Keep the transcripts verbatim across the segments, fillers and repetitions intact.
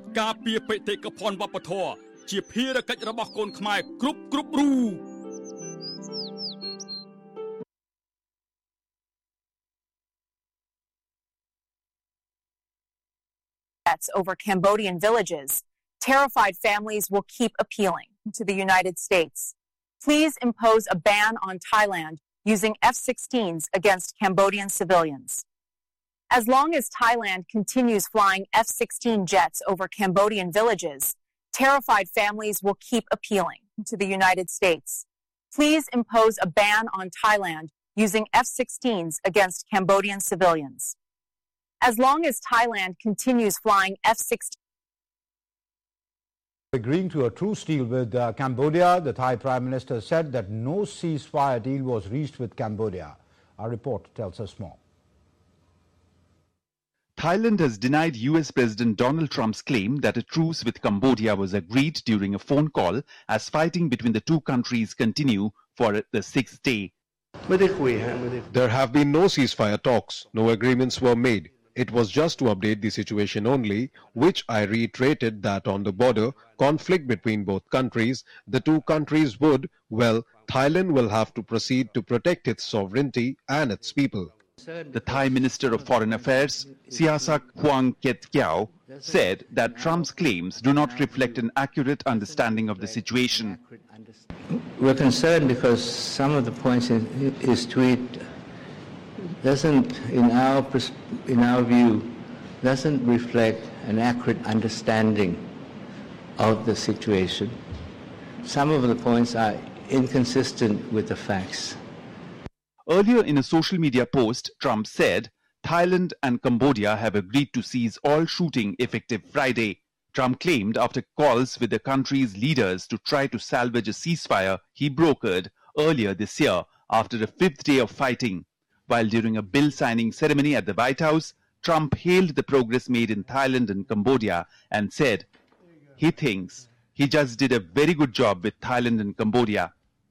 ការពារបេតិកភណ្ឌវប្បធម៌ជាភារកិច្ចរបស់កូនខ្មែរគ្រប់គ្រប់រូប over Cambodian villages, terrified families will keep appealing to the United States. Please impose a ban on Thailand using F sixteens against Cambodian civilians. As long as Thailand continues flying F sixteen jets over Cambodian villages, terrified families will keep appealing to the United States. Please impose a ban on Thailand using F sixteens against Cambodian civilians. As long as Thailand continues flying F sixteen. Agreeing to a truce deal with uh, Cambodia, the Thai Prime Minister said that no ceasefire deal was reached with Cambodia. Our report tells us more. Thailand has denied U S President Donald Trump's claim that a truce with Cambodia was agreed during a phone call as fighting between the two countries continue for the sixth day. There have been no ceasefire talks, no agreements were made. It was just to update the situation only, which I reiterated that on the border conflict between both countries, the two countries would, well, Thailand will have to proceed to protect its sovereignty and its people. The Thai Minister of Foreign Affairs, Sihasak Huangketkiao, said that Trump's claims do not reflect an accurate understanding of the situation. We're concerned because some of the points in his tweet doesn't, in our, in our view, doesn't reflect an accurate understanding of the situation. Some of the points are inconsistent with the facts. Earlier in a social media post, Trump said Thailand and Cambodia have agreed to cease all shooting effective Friday. Trump claimed after calls with the country's leaders to try to salvage a ceasefire he brokered earlier this year after a fifth day of fighting. While during a bill signing ceremony at the White House, Trump hailed the progress made in Thailand and Cambodia and said he thinks he just did a very good job with Thailand and Cambodia.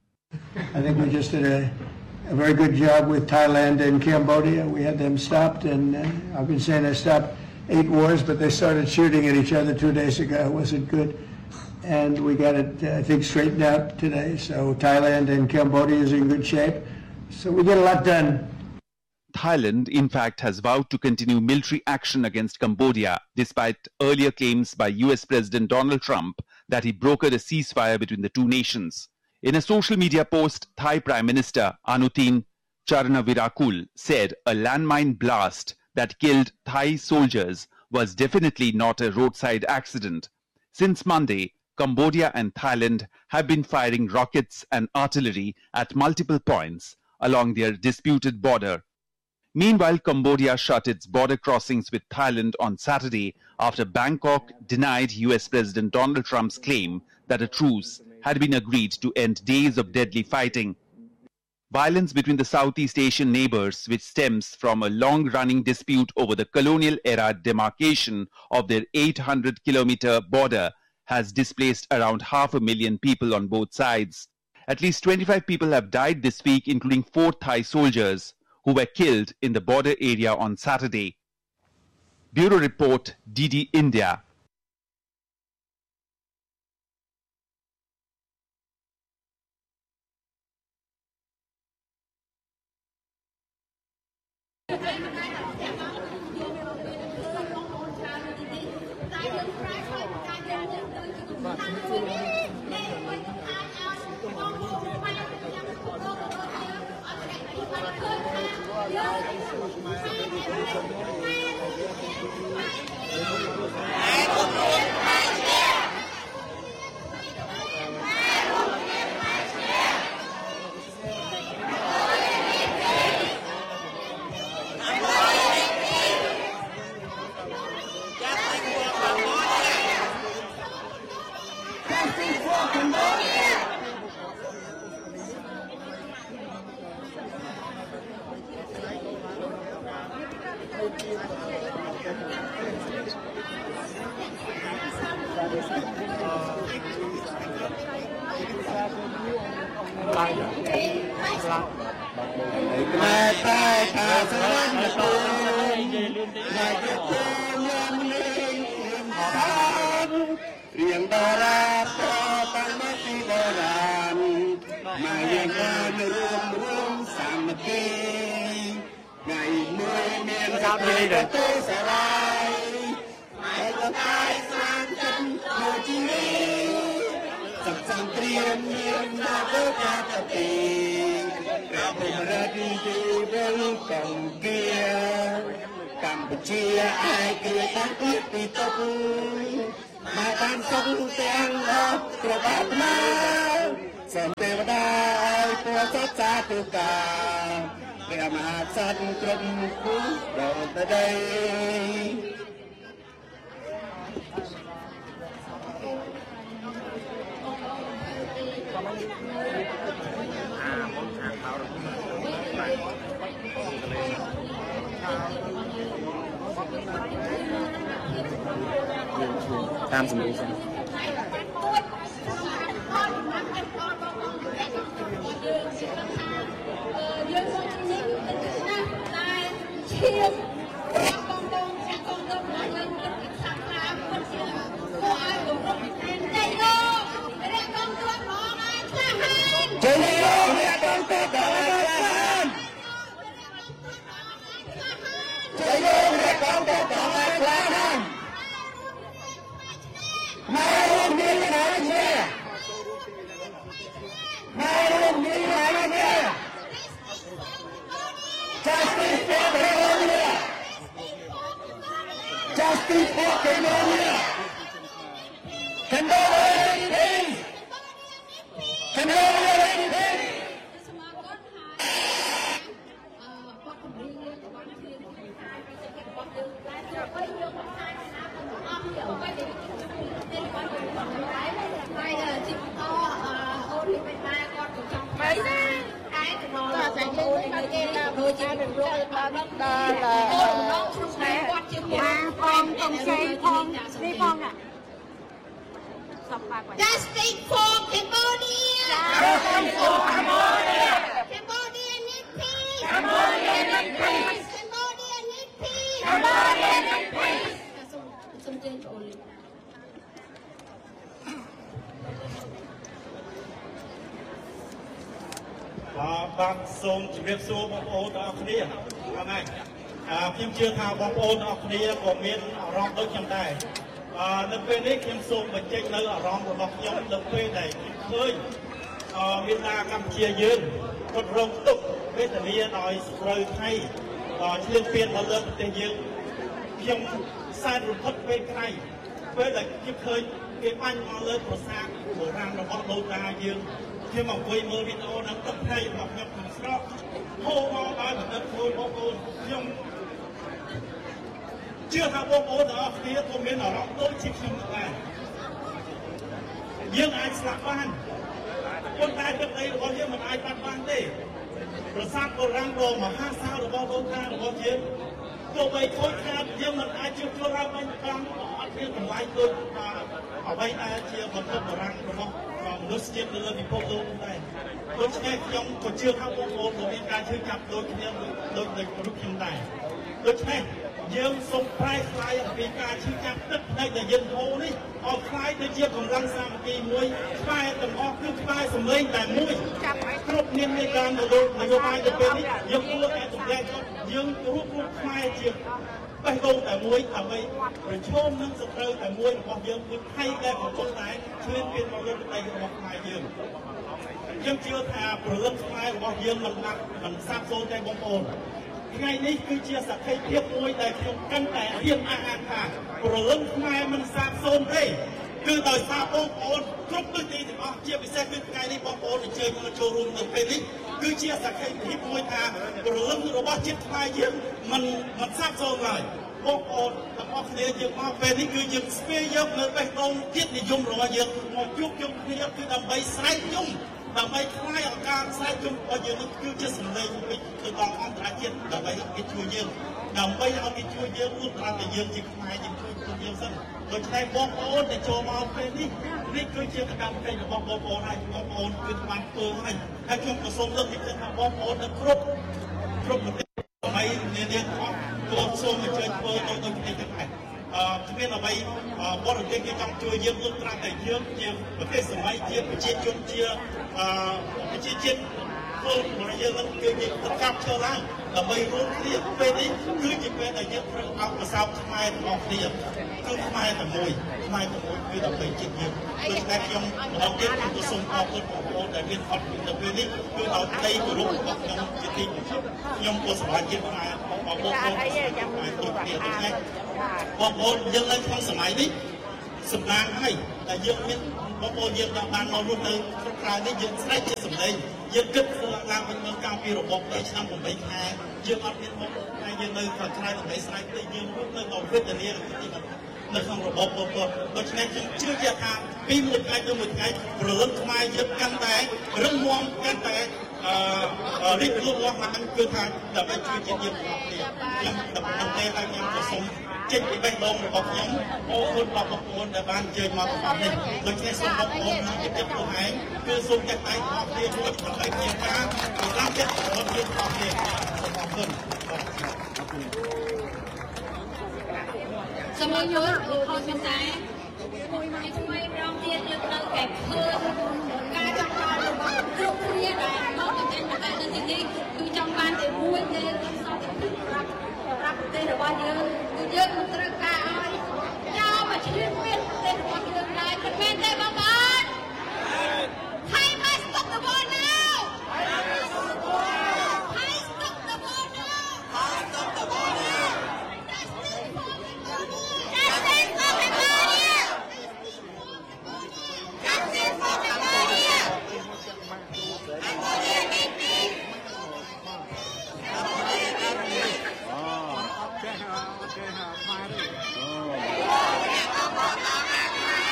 I think we just did a, a very good job with Thailand and Cambodia. We had them stopped, and uh, I've been saying I stopped eight wars, but they started shooting at each other two days ago. It wasn't good. And we got it, uh, I think, straightened out today. So Thailand and Cambodia is in good shape. So we get a lot done. Thailand, in fact, has vowed to continue military action against Cambodia, despite earlier claims by U S President Donald Trump that he brokered a ceasefire between the two nations. In a social media post, Thai Prime Minister Anutin Charnavirakul said a landmine blast that killed Thai soldiers was definitely not a roadside accident. Since Monday, Cambodia and Thailand have been firing rockets and artillery at multiple points along their disputed border. Meanwhile, Cambodia shut its border crossings with Thailand on Saturday after Bangkok denied U S President Donald Trump's claim that a truce had been agreed to end days of deadly fighting. Violence between the Southeast Asian neighbors, which stems from a long-running dispute over the colonial-era demarcation of their eight hundred kilometer border, has displaced around half a million people on both sides. At least twenty-five people have died this week, including four Thai soldiers who were killed in the border area on Saturday. Bureau Report, D D India. Hãy subscribe cho kênh Ghiền Mì Gõ để không bỏ lỡ រៀងតារាតតាមមកពីបុរាណមកយើងបានរួមរួមសាមគ្គីថ្ងៃមួយមានសាមគ្គីទៅសារាយហើយក៏តែស្អាតចិត្តនៅជីវិតសំសំត្រៀមមានមកទៅការទៅទីព្រះបរតទីវិលកំគៀកម្ពុជាអាចគ្រាតាំងពីពីតុកមកបានសុខទាំងអស់ប្របាត់មកសូមទេវតាឲ្យពរសិក្សាទុកាព្រះមហាក្សត្រគ្រប់គូប្រទៅដីតាមសម្លេងយើងសូមជម្រាបណាស់តែឈាមបងបងចាក់កងដល់យើងទឹកសាក់តាមពិតជាគួរឲ្យគោរពតែចៃលោករាជកងទ័ពផងឲ្យខ្លះហើយចៃលោករាជកងទ័ពដល់ឲ្យខ្លះហើយចៃលោករាជកងទ័ពដល់ឲ្យខ្លះហើយมาร่วมนี้นะเนี่ยมาร่วมนี้นะเนี่ย Justice for Cambodia Justice for Cambodia Cambodia Cambodia mấy cái ta sẽ chơi mấy cái là thôi chỉ được rồi ta nó là là con con chơi con đi con à Justice for Cambodia Justice for Cambodia Cambodia need peace Cambodia need peace Cambodia need peace Cambodia need peace something only បាទសូមជម្រាបសួរបងប្អូនទាំងអស់គ្នាហ្នឹងហើយខ្ញុំជឿថាបងប្អូនទាំងអស់គ្នាក៏មានអារម្មណ៍ដូចខ្ញុំដែរនៅពេលនេះខ្ញុំសូមបញ្ចេញនៅអារម្មណ៍របស់ខ្ញុំនៅពេលដែលខ្ញុំឃើញមានតាកម្ពុជាយើងគាត់រងទុក្ខវេទនាដោយស្រូវថៃឆ្លៀនពៀនមកលើប្រទេសយើងខ្ញុំសែនរំភើបពេលថ្ងៃពេលដែលខ្ញុំឃើញគេបាញ់មកលើប្រាសាទបុរាណរបស់ដូនតាយើងខ្ញុំអង្គុយមើលវីដេអូនឹងទឹកភ្នែករបស់ខ្ញុំក្នុងស្រកហូរមកដល់បណ្ឌិតខ្លួនបងប្អូនខ្ញុំជឿថាបងប្អូនទាំងអស់គ្នាក៏មានអារម្មណ៍ដូចជាខ្ញុំដែរយើងអាចស្លាប់បានប៉ុន្តែទឹកដីរបស់យើងមិនអាចបាត់បានទេប្រាសាទបុរាណដ៏មហាសាលរបស់ដូនតារបស់យើងទោះបីខូចខាតយើងមិនអាចជួបជុលឡើងវិញបានអត់មានតម្លៃដូចអ្វីដែលជាបន្ទុកបុរាណរបស់មនុស្សជាតិនៅលើពិភពលោកដែរដូច្នេះខ្ញុំក៏ជឿថាបងប្អូនក៏មានការជឿចាប់ដូចគ្នាដូចដូចរូបខ្ញុំដែរដូច្នេះយើងសូមប្រែក្លាយអំពីការជឿចាប់ទឹកភ្នែកដែលយើងហូរនេះឲ្យคล้ายទៅជាកម្លាំងសាមគ្គីមួយខ្សែទាំងអស់គឺខ្សែសម្លេងតែមួយគ្រប់នាមនៃការនយោបាយទៅពេលនេះយើងគួរតែទម្លាក់យើងរួបរวมខ្មែរជាបេះដូងតែមួយដើម្បីប្រឈមនឹងសត្រូវតែមួយរបស់យើងគឺថៃដែលកំពុងតែឈ្លានពានមកលើប្រទេសរបស់ខ្មែរយើងខ្ញុំជឿថាព្រលឹងខ្មែររបស់យើងមិនដាច់មិនសាបសូន្យទេបងប្អូនថ្ងៃនេះគឺជាសក្ខីភាពមួយដែលខ្ញុំកាន់តែហ៊ានអះអាងថាព្រលឹងខ្មែរមិនសាបសូន្យទេគឺដោយសារបងប្អូនគ្រប់ទិសទីទាំងអស់ជាពិសេសគឺថ្ងៃនេះបងប្អូនអញ្ជើញមកចូលរួមនៅពេលនេះគឺជាសក្ខីភាពមួយថាព្រលឹងរបស់ជាតិខ្មែរយើងមិនមិនសាបសូន្យឡើយបងប្អូនទាំងអស់គ្នាយើងមកពេលនេះគឺយើងស្ពាយយកនៅបេះដូងជាតិនិយមរបស់យើងមកជួបជុំគ្នាគឺដើម្បីស្រែកយំដើម្បីខ្លាយអង្ការខ្សែជុំរបស់យើងនេះគឺជាសម្លេងមួយទៅដល់អន្តរជាតិដើម្បីឲ្យគេជួយយើងដើម្បីឲ្យគេជួយយើងឧទាហរណ៍តែយើងជាខ្មែរយើងជួយខ្លួនយើងសិនដូច្នេះបងប្អូនដែលចូលមកពេលនេះនេះគឺជាកាតព្វកិច្ចរបស់បងប្អូនហើយបងប្អូនគឺបានធ្វើហើយហើយខ្ញុំក៏សូមលើកទឹកចិត្តថាបងប្អូននៅគ្រប់គ្រប់ប្រទេសដើម្បីនានាអស់ក៏សូមអញ្ជើញធ្វើទៅដូចគ្នាទាំងដែរគ្មានអ្វីបរិយាគេចង់ជួយយើងលោកត្រាតែយើងជាប្រទេសសម័យជាប្រជាជនជាប្រជាជាតិពលរបស់យើងនឹងគឺយើងប្រកាសឈរឡើងដើម្បីរួមគ្នាពេលនេះគឺជាពេលដែលយើងត្រូវអបអរសាទរខ្មែររបស់គ្នាគឺខ្មែរតែមួយខ្មែរតែមួយគឺដើម្បីជាតិយើងដូច្នេះខ្ញុំម្ដងទៀតខ្ញុំសូមអរគុណបងប្អូនដែលមានអត់ទៅពេលនេះគឺឲ្យក្តីគោរពរបស់ខ្ញុំជាទីគោរពខ្ញុំក៏សម្រាប់ជាតិខ្មែរបងប្អូនខ្ញុំគ្រប់គ្នាដូច្នេះបងប្អូនយើងនៅក្នុងសម័យនេះសម្ដាងហើយតែយើងមានបងប្អូនយើងបានមករស់នៅក្នុងក្រៅនេះយើងស្រែកជាសម្លេងយើងគិតឡើងវិញមើលការពីរបបពីឆ្នាំeightខែយើងអត់មានមកតែយើងនៅខាងក្រៅដើម្បីស្រែកទៅយើងរស់នៅដល់វេទនាទីនៅក្នុងរបបពលពតដូច្នេះខ្ញុំជឿជាក់ថាពីមួយថ្ងៃទៅមួយថ្ងៃប្រលឹងខ្មែរយើងកាន់តែរឹងមាំកាន់តែអឺរីកលូតលាស់ឡើងគឺថាដើម្បីជួយជាតិយើងរបស់គ្នាខ្ញុំដើម្បីឲ្យខ្ញុំក៏សូមចេញពីបេះដូងរបស់ខ្ញុំអរគុណដល់បងប្អូនដែលបានអញ្ជើញមកប្រព័ន្ធនេះដូច្នេះសូមបងប្អូនជំរាបខ្លួនឯងគឺសូមចាត់តែងរបស់គ្នាជួយដើម្បីគ្នាការសម្រាប់ចិត្តរបស់យើងរបស់គ្នាសូមអរគុណសូមយកលោកខុសមែនតែមួយមកជួយប្រងទៀតយើងនៅតែឃើញការចង់បានរបស់គ្រប់គ្នាដែលមកទៅចេញមកតែនៅទីនេះគឺចង់បានតែមួយទេគឺសន្តិភាពប្រាប់ប្រាប់ប្រទេសរបស់យើងគឺយើងមិនត្រូវការឲ្យចោលមកឈ្លានពានប្រទេសរបស់យើងដែរមិនមែនទេបងប្អូន Thai must stop the war now Thai stop the war now Thai stop the war now Justice for Cambodia Justice for Cambodia Cambodia need peace Cambodia need peace អូចេះចេះខ្មែរទេអូបងប្អូនអរគុណ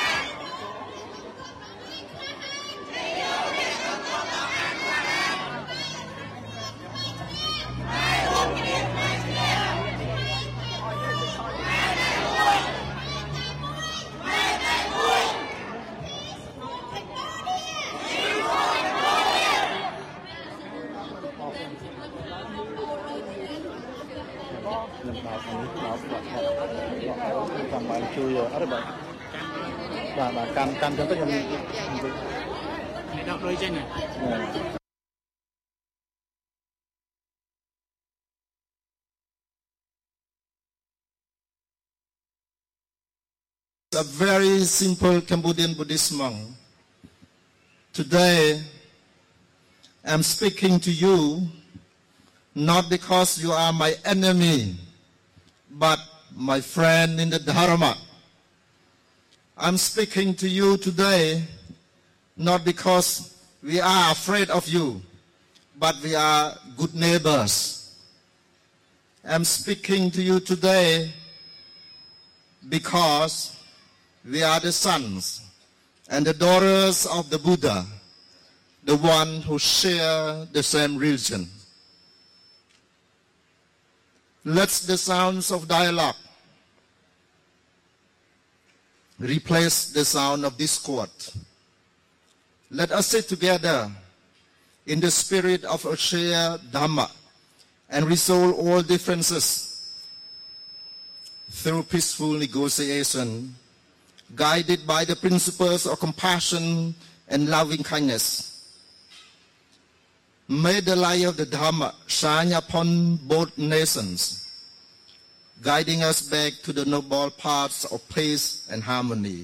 ចាំបានជួយអត់ទេបាទបាទបាទកាន់កាន់ចឹងទៅខ្ញុំនេះដល់ដូចចេញណា A very simple Cambodian Buddhist monk. Today, I'm speaking to you not because you are my enemy, but my friend in the Dharma. I'm speaking to you today not because we are afraid of you, but we are good neighbors. I'm speaking to you today because we are the sons and the daughters of the Buddha, the one who share the same religion. Let the sounds of dialogue replace the sound of discord. Let us sit together in the spirit of a shared Dhamma and resolve all differences through peaceful negotiation, guided by the principles of compassion and loving kindness. May the light of the Dhamma shine upon both nations, guiding us back to the noble paths of peace and harmony.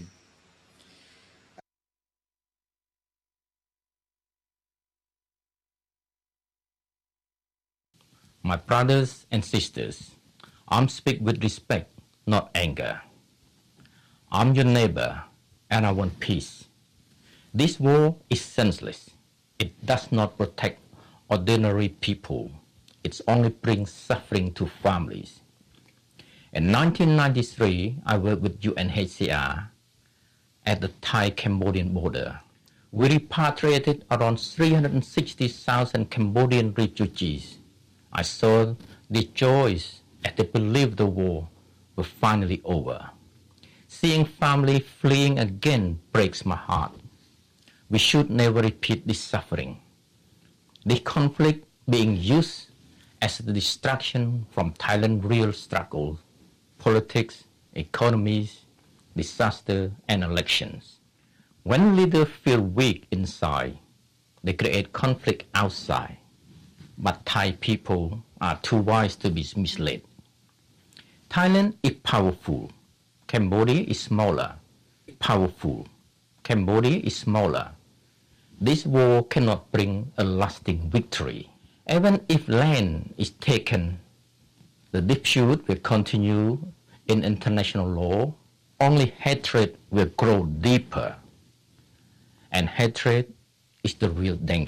My brothers and sisters, I'm speak with respect, not anger. I'm your neighbor, and I want peace. This war is senseless. It does not protect ordinary people. It only brings suffering to families. In nineteen ninety-three, I worked with U N H C R at the Thai-Cambodian border. We repatriated around three hundred sixty thousand Cambodian refugees. I saw the joys as they believed the war was finally over. Seeing family fleeing again breaks my heart. We should never repeat this suffering. The conflict being used as a distraction from Thailand's real struggle, politics, economies, disaster, and elections. When leaders feel weak inside, they create conflict outside. But Thai people are too wise to be misled. Thailand is powerful. Cambodia is smaller. Powerful. Cambodia is smaller. This war cannot bring a lasting victory. Even if land is taken, the dispute will continue in international law. Only hatred will grow deeper. And hatred is the real danger.